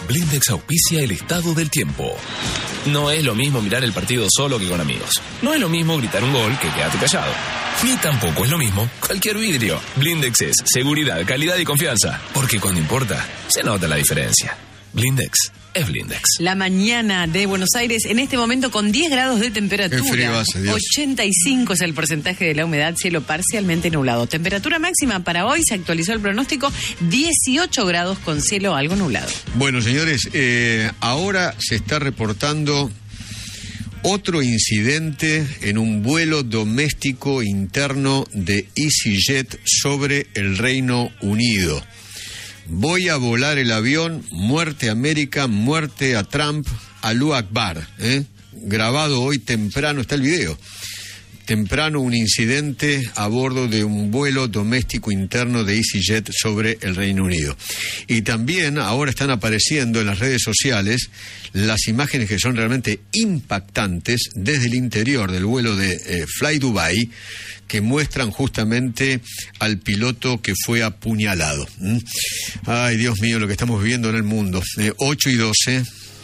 Blindex auspicia el estado del tiempo. No es lo mismo mirar el partido solo que con amigos. No es lo mismo gritar un gol que quedarte callado. Ni tampoco es lo mismo cualquier vidrio. Blindex es seguridad, calidad y confianza. Porque cuando importa, se nota la diferencia. Blindex es Blindex. La mañana de Buenos Aires, en este momento con 10 grados de temperatura. Qué frío hace, Dios. 85 es el porcentaje de la humedad, cielo parcialmente nublado. Temperatura máxima para hoy, se actualizó el pronóstico, 18 grados con cielo algo nublado. Bueno, señores, ahora se está reportando otro incidente en un vuelo doméstico interno de EasyJet sobre el Reino Unido. Voy a volar el avión, muerte a América, muerte a Trump, Alú Akbar. Grabado hoy temprano, está el video. Temprano un incidente a bordo de un vuelo doméstico interno de EasyJet sobre el Reino Unido. Y también ahora están apareciendo en las redes sociales las imágenes que son realmente impactantes desde el interior del vuelo de Fly Dubai, que muestran justamente al piloto que fue apuñalado. Ay, Dios mío, lo que estamos viviendo en el mundo. 8 y 12.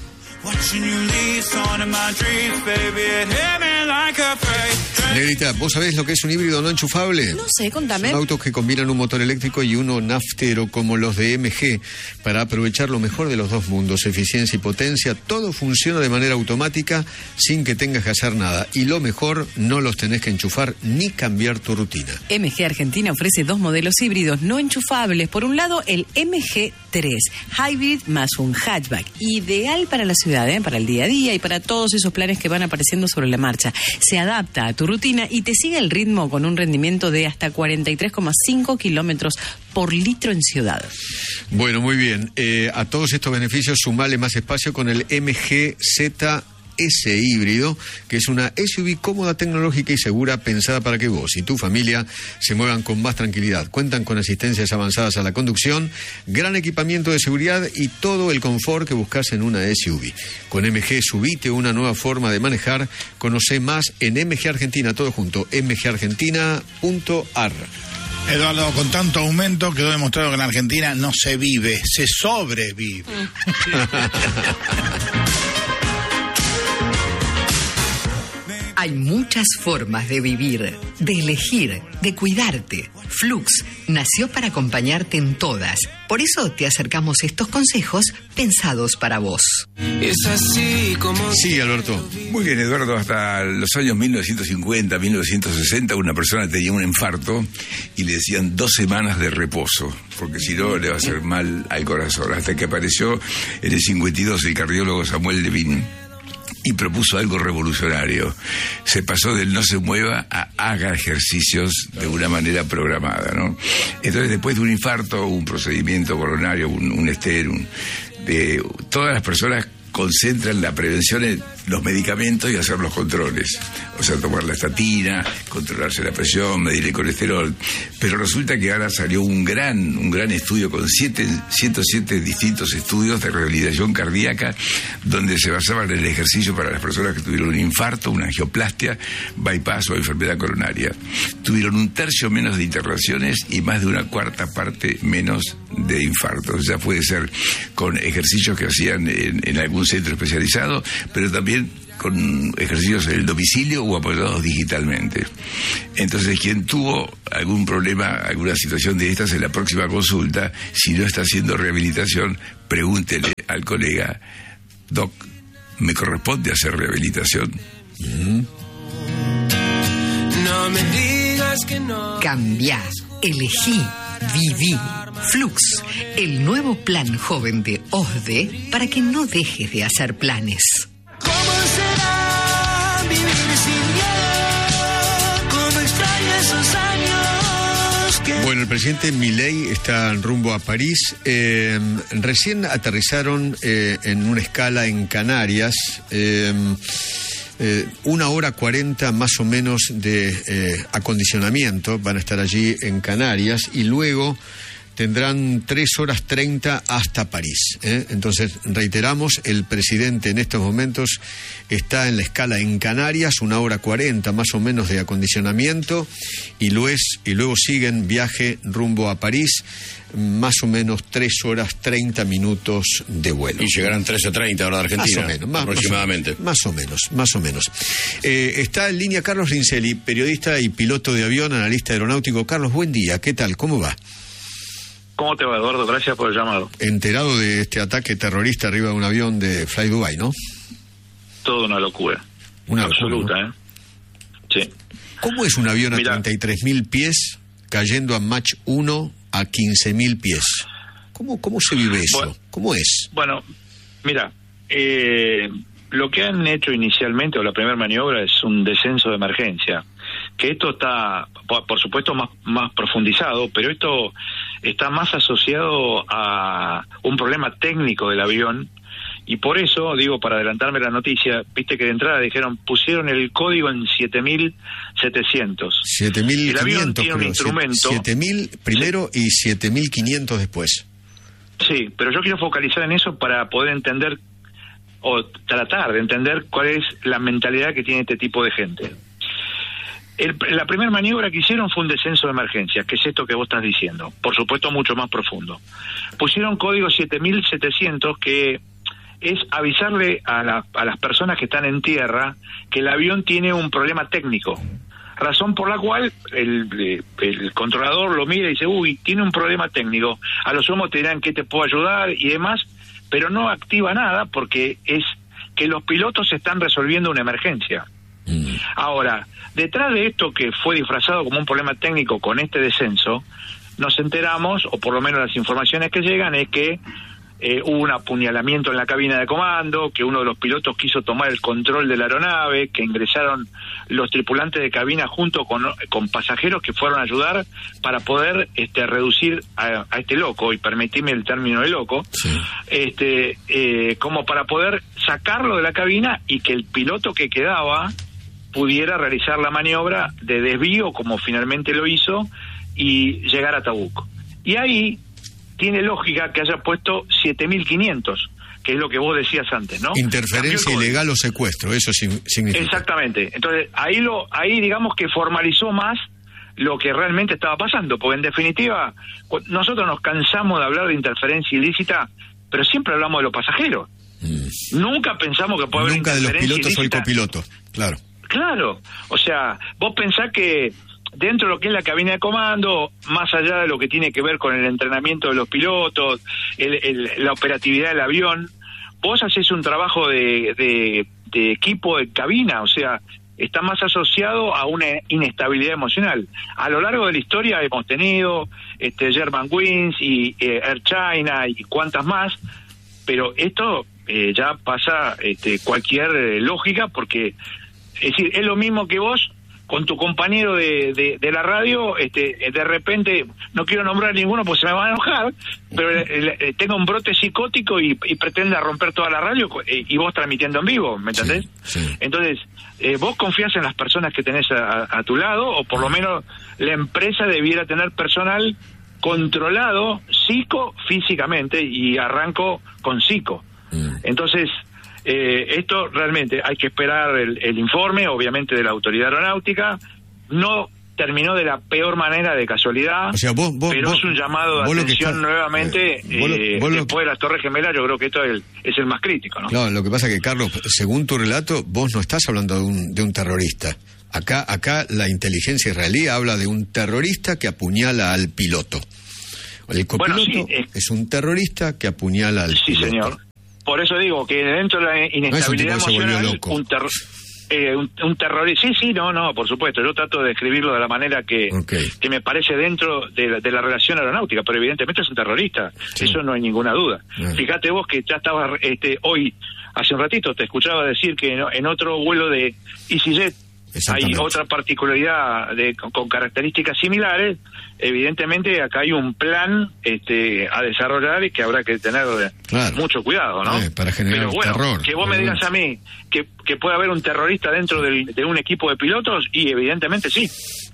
Negrita, ¿vos sabés lo que es un híbrido no enchufable? No sé, contame. Son autos que combinan un motor eléctrico y uno naftero como los de MG para aprovechar lo mejor de los dos mundos, eficiencia y potencia. Todo funciona de manera automática sin que tengas que hacer nada. Y lo mejor, no los tenés que enchufar ni cambiar tu rutina. MG Argentina ofrece 2 modelos híbridos no enchufables. Por un lado, el MG3, hybrid más un hatchback, ideal para la ciudad, para el día a día y para todos esos planes que van apareciendo sobre la marcha. Se adapta a tu rutina y te sigue el ritmo con un rendimiento de hasta 43,5 kilómetros por litro en ciudad. Bueno, muy bien. A todos estos beneficios sumale más espacio con el MG-Z S híbrido, que es una SUV cómoda, tecnológica y segura, pensada para que vos y tu familia se muevan con más tranquilidad. Cuentan con asistencias avanzadas a la conducción, gran equipamiento de seguridad y todo el confort que buscas en una SUV. Con MG subite una nueva forma de manejar. Conoce más en MG Argentina, todo junto, mgargentina.ar. Eduardo, con tanto aumento quedó demostrado que en Argentina no se vive, se sobrevive. Hay muchas formas de vivir, de elegir, de cuidarte. Flux nació para acompañarte en todas. Por eso te acercamos estos consejos pensados para vos. Es así como... Sí, Alberto. Muy bien, Eduardo. Hasta los años 1950, 1960, una persona tenía un infarto y le decían 2 semanas de reposo, porque si no le va a hacer mal al corazón. Hasta que apareció en el 52 el cardiólogo Samuel Levine y propuso algo revolucionario. Se pasó del no se mueva a haga ejercicios de una manera programada, ¿no? Entonces, después de un infarto, un procedimiento coronario, un ester, de todas las personas concentran la prevención en los medicamentos y hacer los controles. O sea, tomar la estatina, controlarse la presión, medir el colesterol. Pero resulta que ahora salió un gran estudio con 107 distintos estudios de rehabilitación cardíaca, donde se basaban en el ejercicio para las personas que tuvieron un infarto, una angioplastia, bypass o enfermedad coronaria. Tuvieron 1/3 menos de internaciones y más de 1/4 parte menos de infartos. O sea, puede ser con ejercicios que hacían en algún centro especializado, pero también con ejercicios en el domicilio o apoyados digitalmente. Entonces, quien tuvo algún problema, alguna situación de estas en la próxima consulta, si no está haciendo rehabilitación, pregúntele al colega: Doc, ¿me corresponde hacer rehabilitación? No me digas que no. Cambiá, elegí, viví. Flux, el nuevo plan joven de OSDE para que no dejes de hacer planes. ¿Cómo será vivir sin miedo? ¿Cómo extraño esos años que... Bueno, el presidente Milei está rumbo a París. Recién aterrizaron en una escala en Canarias. 1 hora 40 más o menos de acondicionamiento. Van a estar allí en Canarias y luego tendrán 3 horas 30 hasta París. Entonces, reiteramos, el presidente en estos momentos está en la escala en Canarias, 1 hora 40 más o menos de acondicionamiento, y luego siguen viaje rumbo a París, más o menos 3 horas 30 minutos de vuelo. Y llegarán 13:30 hora de Argentina, más o menos, aproximadamente. Más o menos. Está en línea Carlos Rincelli, periodista y piloto de avión, analista aeronáutico. Carlos, buen día, ¿qué tal? ¿Cómo va? ¿Cómo te va, Eduardo? Gracias por el llamado. Enterado de este ataque terrorista arriba de un avión de Fly Dubai, ¿no? Todo una locura. Una absoluta, locura, ¿no? Sí. ¿Cómo es un avión a 33.000 pies cayendo a Mach 1 a 15.000 pies? ¿Cómo se vive eso? Bueno, ¿Cómo es? Bueno, mira, lo que han hecho inicialmente, o la primera maniobra, es un descenso de emergencia. Que esto está, por supuesto, más profundizado, pero esto está más asociado a un problema técnico del avión. Y por eso, digo, para adelantarme la noticia, viste que de entrada pusieron el código en 7.700. 7.500. El avión tiene un instrumento. 7.000 primero y 7.500 después. Sí, pero yo quiero focalizar en eso para poder entender, o tratar de entender, cuál es la mentalidad que tiene este tipo de gente. La primera maniobra que hicieron fue un descenso de emergencia, que es esto que vos estás diciendo. Por supuesto, mucho más profundo. Pusieron código 7.700, que es avisarle a las personas que están en tierra que el avión tiene un problema técnico. Razón por la cual el controlador lo mira y dice, tiene un problema técnico. A lo sumo te dirán que te puedo ayudar y demás, pero no activa nada porque es que los pilotos están resolviendo una emergencia. Ahora, detrás de esto que fue disfrazado como un problema técnico con este descenso, nos enteramos, o por lo menos las informaciones que llegan, es que hubo un apuñalamiento en la cabina de comando, que uno de los pilotos quiso tomar el control de la aeronave, que ingresaron los tripulantes de cabina junto con pasajeros que fueron a ayudar para poder reducir a este loco, y permitirme el término de loco, sí. Como para poder sacarlo de la cabina y que el piloto que quedaba pudiera realizar la maniobra de desvío, como finalmente lo hizo, y llegar a Tabuk. Y ahí tiene lógica que haya puesto 7.500, que es lo que vos decías antes, ¿no? Interferencia ilegal o secuestro, eso significa. Exactamente. Entonces, ahí digamos que formalizó más lo que realmente estaba pasando, porque en definitiva, nosotros nos cansamos de hablar de interferencia ilícita, pero siempre hablamos de los pasajeros. Nunca pensamos que puede haber interferencia ilícita. Nunca de los pilotos o el copiloto, claro. Claro, o sea, vos pensás que dentro de lo que es la cabina de comando, más allá de lo que tiene que ver con el entrenamiento de los pilotos, la operatividad del avión, vos haces un trabajo de equipo de cabina, o sea, está más asociado a una inestabilidad emocional. A lo largo de la historia hemos tenido Germanwings y Air China y cuantas más, pero esto ya pasa cualquier lógica, porque es decir, es lo mismo que vos con tu compañero de la radio, de repente, no quiero nombrar ninguno porque se me va a enojar, pero tenga un brote psicótico y pretenda romper toda la radio y vos transmitiendo en vivo, ¿me entendés? Sí, sí. Entonces, vos confías en las personas que tenés a tu lado, o por lo menos la empresa debiera tener personal controlado psicofísicamente, y arranco con psico. Entonces, esto realmente hay que esperar el informe, obviamente, de la autoridad aeronáutica. No terminó de la peor manera, de casualidad, o sea, pero es un llamado de atención nuevamente. Después de las Torres Gemelas, yo creo que esto es el más crítico, ¿no? Claro, lo que pasa es que, Carlos, según tu relato, vos no estás hablando de un terrorista. Acá la inteligencia israelí habla de un terrorista que apuñala al piloto. El copiloto es un terrorista que apuñala al piloto. Sí, señor. Por eso digo que dentro de la inestabilidad emocional, un terrorista... Sí, no, por supuesto. Yo trato de describirlo de la manera que me parece dentro de la relación aeronáutica, pero evidentemente es un terrorista. Sí. Eso no hay ninguna duda. Fíjate vos que ya estabas hoy, hace un ratito, te escuchaba decir que en otro vuelo de EasyJet hay otra particularidad con características similares. Evidentemente acá hay un plan a desarrollar y que habrá que tener mucho cuidado, ¿no? Para generar terror. Que vos me digas a mí que puede haber un terrorista dentro de un equipo de pilotos, y evidentemente sí.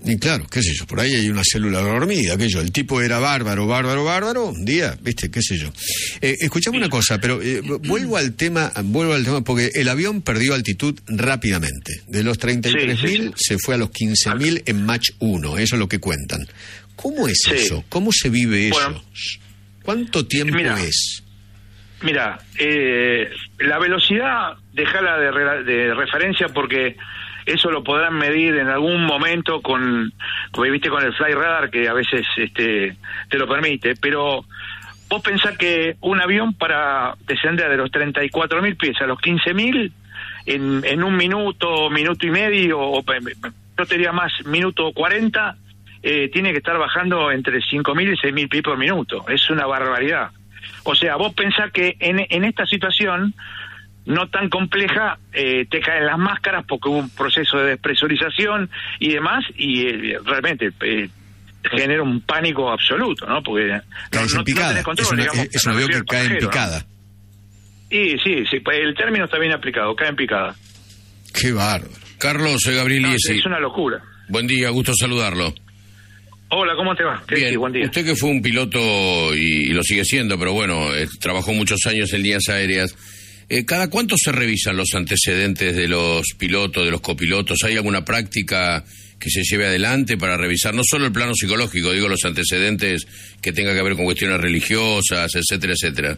Y claro, qué sé yo, por ahí hay una célula dormida, aquello. El tipo era bárbaro, un día, viste, qué sé yo. Escuchame una cosa, pero vuelvo al tema, porque el avión perdió altitud rápidamente. De los 33.000 se fue a los 15.000 en Mach 1, eso es lo que cuentan. ¿Cómo es eso? ¿Cómo se vive eso? ¿Cuánto tiempo es? Mira, la velocidad, dejala de referencia porque eso lo podrán medir en algún momento con el Fly Radar, que a veces te lo permite, pero vos pensás que un avión para descender de los 34.000 pies a los 15.000 en un minuto y medio, o yo te diría más, minuto 40, tiene que estar bajando entre 5.000 y 6.000 pies por minuto. Es una barbaridad. O sea, vos pensás que en esta situación no tan compleja, te caen las máscaras porque hubo un proceso de despresurización y demás, y realmente genera un pánico absoluto, ¿no? Porque no tenés control, es un avión que cae en picada. ¿No? Y sí, el término está bien aplicado, cae en picada. Qué bárbaro. Carlos, soy Gabriel Iesi. Es una locura. Buen día, gusto saludarlo. Hola, ¿cómo te va? Bien, buen día. Usted que fue un piloto y lo sigue siendo, pero bueno, trabajó muchos años en líneas aéreas. ¿Cada cuánto se revisan los antecedentes de los pilotos, de los copilotos? ¿Hay alguna práctica que se lleve adelante para revisar no solo el plano psicológico, digo los antecedentes que tenga que ver con cuestiones religiosas, etcétera, etcétera?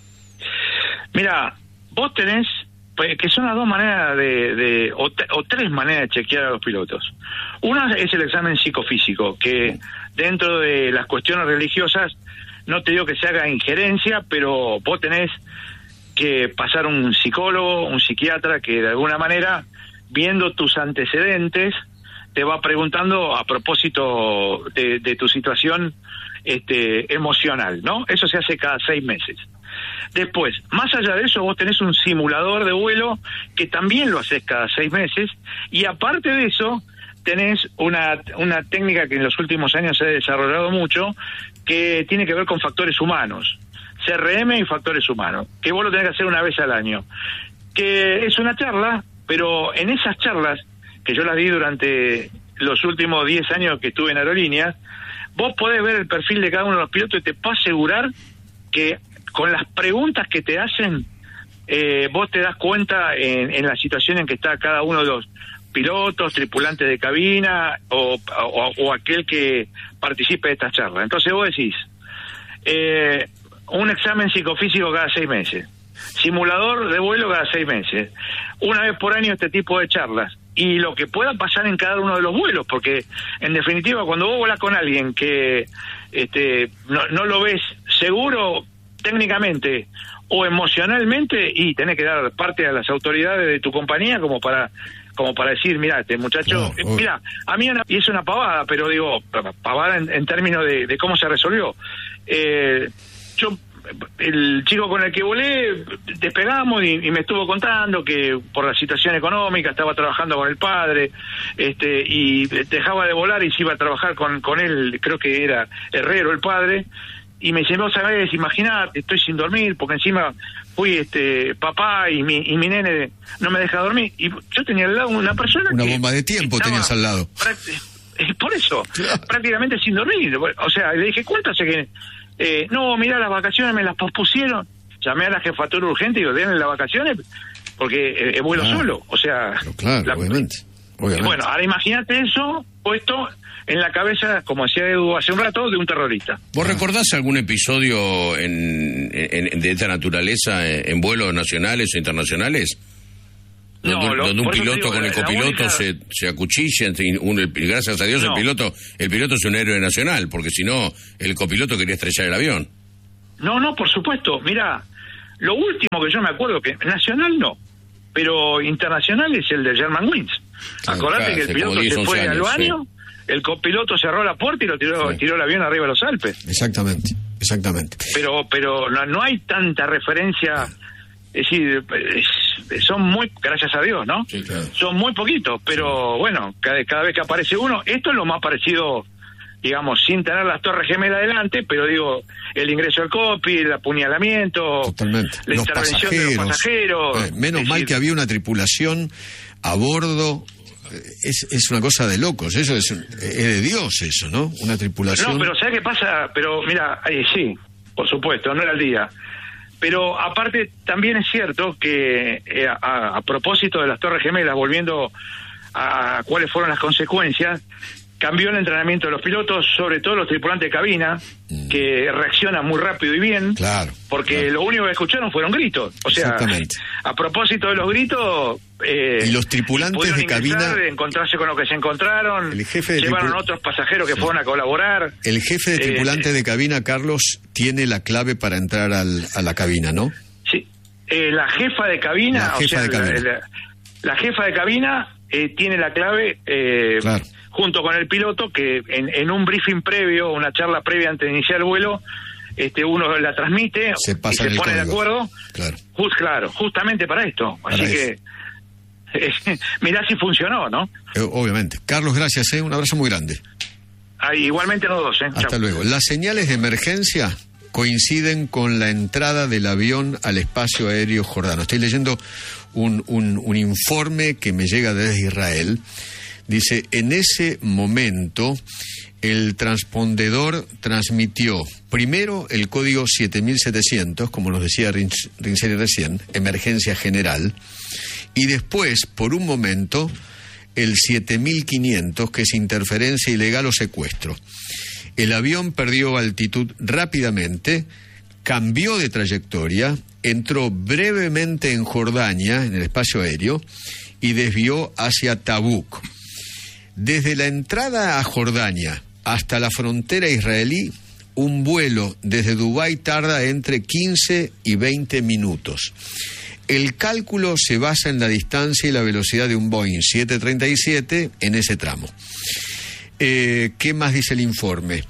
Mira, vos tenés, que son las dos maneras o tres maneras de chequear a los pilotos. Una es el examen psicofísico, que dentro de las cuestiones religiosas, no te digo que se haga injerencia, pero vos tenés que pasar un psicólogo, un psiquiatra, que de alguna manera, viendo tus antecedentes, te va preguntando a propósito de tu situación emocional, ¿no? Eso se hace cada 6 meses. Después, más allá de eso, vos tenés un simulador de vuelo que también lo haces cada 6 meses, y aparte de eso, tenés una técnica que en los últimos años se ha desarrollado mucho, que tiene que ver con factores humanos. CRM y factores humanos, que vos lo tenés que hacer una vez al año, que es una charla, pero en esas charlas, que yo las di durante los últimos 10 años que estuve en aerolíneas, vos podés ver el perfil de cada uno de los pilotos y te puedo asegurar que con las preguntas que te hacen, vos te das cuenta en la situación en que está cada uno de los pilotos, tripulantes de cabina o aquel que participe de esta charla. Entonces vos decís, un examen psicofísico cada 6 meses, simulador de vuelo cada 6 meses, una vez por año este tipo de charlas, y lo que pueda pasar en cada uno de los vuelos, porque en definitiva cuando vos volás con alguien que no lo ves seguro técnicamente o emocionalmente, y tenés que dar parte a las autoridades de tu compañía como para decir, mira, este muchacho, mira, a mí y es una pavada, pero digo, pavada en términos de cómo se resolvió. El chico con el que volé, despegamos y me estuvo contando que por la situación económica estaba trabajando con el padre, y dejaba de volar y se iba a trabajar con él, creo que era herrero el padre, y me dice, vos sabés, imaginate, estoy sin dormir, porque encima fui papá y mi nene no me deja dormir, y yo tenía al lado una persona una bomba de tiempo tenías al lado. Por eso, prácticamente sin dormir. O sea, le dije, ¿cuánto hace que...? No, mirá, las vacaciones me las pospusieron. Llamé a la jefatura urgente y digo, denle las vacaciones porque vuelo solo. O sea, claro, obviamente. Bueno, ahora imagínate eso puesto en la cabeza, como decía Edu hace un rato, de un terrorista. ¿Vos recordás algún episodio de esta naturaleza en vuelos nacionales o internacionales? Donde un piloto con el copiloto se acuchillen, gracias a Dios el piloto es un héroe nacional, porque si no el copiloto quería estrellar el avión. No, por supuesto. Mira, lo último que yo me acuerdo, que nacional no, pero internacional, es el de Germanwings. Acordate que el piloto se fue al baño, el copiloto cerró la puerta y lo tiró el avión arriba de los Alpes. Exactamente. Pero no hay tanta referencia. Es decir, son muy, gracias a Dios, ¿no? Sí, claro. Son muy poquitos, pero bueno, cada vez que aparece uno, esto es lo más parecido, digamos, sin tener las torres gemelas adelante, pero digo, el ingreso al cockpit, el apuñalamiento, totalmente, la intervención de los pasajeros. Menos mal que había una tripulación a bordo es una cosa de locos, eso es de Dios, eso, ¿no? Una tripulación. No, pero ¿sabes qué pasa? Pero mira, sí, por supuesto, no era el día. Pero aparte también es cierto que a propósito de las Torres Gemelas, volviendo a cuáles fueron las consecuencias, cambió el entrenamiento de los pilotos, sobre todo los tripulantes de cabina, que reaccionan muy rápido y bien, claro, porque claro. Lo único que escucharon fueron gritos. O sea, a propósito de los gritos, y los tripulantes de cabina, encontrarse con lo que se encontraron, el jefe de llevaron otros pasajeros que fueron a colaborar. El jefe de tripulantes de cabina, Carlos, tiene la clave para entrar a la cabina, ¿no? Sí, la jefa de cabina, la jefa de cabina tiene la clave, claro, junto con el piloto, que en un briefing previo, una charla previa antes de iniciar el vuelo, uno la transmite, se pone de acuerdo, claro. Claro, justamente para esto. Así que mirá si funcionó, ¿no? Obviamente. Carlos, gracias, un abrazo muy grande. Igualmente los dos, Hasta Chau. luego. Las señales de emergencia coinciden con la entrada del avión al espacio aéreo jordano. Estoy leyendo un informe que me llega desde Israel. Dice, en ese momento el transpondedor transmitió primero el código 7700, como nos decía Rinceri recién, emergencia general, y después, por un momento, el 7500, que es interferencia ilegal o secuestro. El avión perdió altitud rápidamente, cambió de trayectoria, entró brevemente en Jordania, en el espacio aéreo, y desvió hacia Tabuk. Desde la entrada a Jordania hasta la frontera israelí, un vuelo desde Dubái tarda entre 15 y 20 minutos. El cálculo se basa en la distancia y la velocidad de un Boeing 737 en ese tramo. ¿Qué más dice el informe?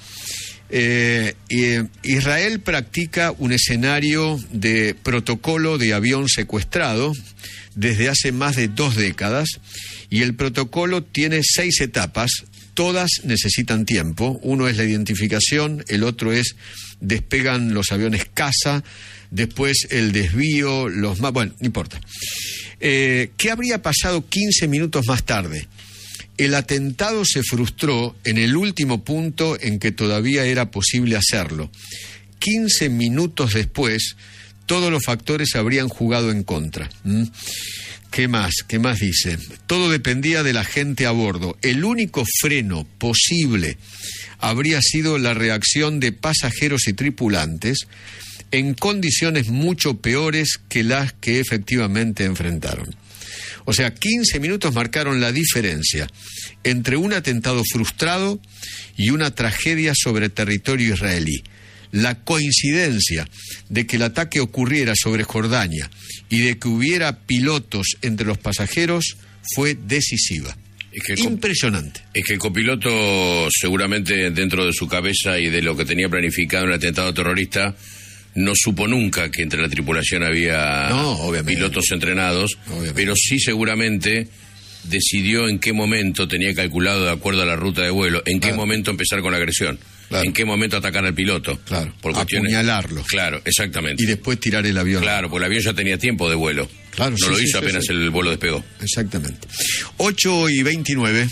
Israel practica un escenario de protocolo de avión secuestrado desde hace más de 2 décadas, y el protocolo tiene 6 etapas, todas necesitan tiempo. Uno es la identificación, el otro es despegan los aviones caza, después el desvío, bueno, no importa. ¿Qué habría pasado 15 minutos más tarde? El atentado se frustró en el último punto en que todavía era posible hacerlo. 15 minutos después, todos los factores habrían jugado en contra. ¿Qué más? ¿Qué más dice? Todo dependía de la gente a bordo. El único freno posible habría sido la reacción de pasajeros y tripulantes en condiciones mucho peores que las que efectivamente enfrentaron. O sea, 15 minutos marcaron la diferencia entre un atentado frustrado y una tragedia sobre territorio israelí. La coincidencia de que el ataque ocurriera sobre Jordania y de que hubiera pilotos entre los pasajeros fue decisiva. Impresionante. Es que el copiloto, seguramente dentro de su cabeza y de lo que tenía planificado en el atentado terrorista, no supo nunca que entre la tripulación había pilotos entrenados, pero sí seguramente decidió en qué momento, tenía calculado de acuerdo a la ruta de vuelo, en qué momento empezar con la agresión. Claro. ¿En qué momento atacar al piloto? Claro, por apuñalarlo. Claro, exactamente. Y después tirar el avión. Claro, porque el avión ya tenía tiempo de vuelo. Claro, no lo hizo apenas el vuelo despegó. Exactamente. 8:29.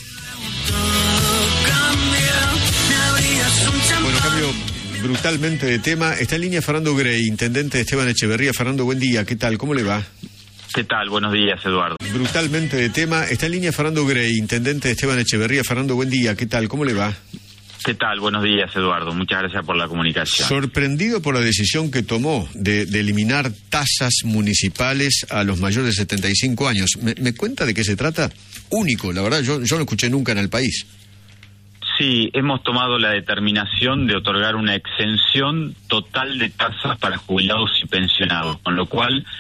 Bueno, cambio brutalmente de tema. Está en línea Fernando Grey, intendente de Esteban Echeverría. Fernando, buen día. ¿Qué tal? ¿Cómo le va? ¿Qué tal? Buenos días, Eduardo. Brutalmente de tema. Está en línea Fernando Grey, intendente de Esteban Echeverría. Fernando, buen día. ¿Qué tal? ¿Cómo le va? ¿Qué tal? Buenos días, Eduardo. Muchas gracias por la comunicación. Sorprendido por la decisión que tomó de eliminar tasas municipales a los mayores de 75 años. ¿Me cuenta de qué se trata? Único, la verdad, yo no escuché nunca en el país. Sí, hemos tomado la determinación de otorgar una exención total de tasas para jubilados y pensionados, con lo cual